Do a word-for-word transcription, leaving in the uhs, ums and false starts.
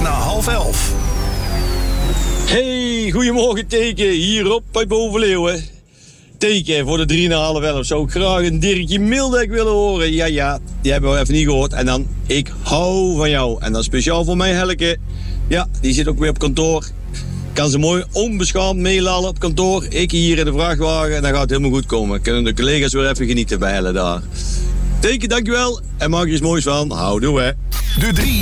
na half elf. Hey, goedemorgen Teken, hierop bij Bovenleeuwen. Teken, voor de drie na half elf zou ik graag een Dirkje Mildek willen horen. Ja, ja, die hebben we even niet gehoord. En dan, ik hou van jou. En dan speciaal voor mij Helke. Ja, die zit ook weer op kantoor. Kan ze mooi onbeschaamd meelallen op kantoor. Ik hier in de vrachtwagen en dan gaat het helemaal goed komen. Kunnen de collega's weer even genieten bij Helle daar. Teken, dankjewel. En maak er iets moois van. Houdoe, hè. De drie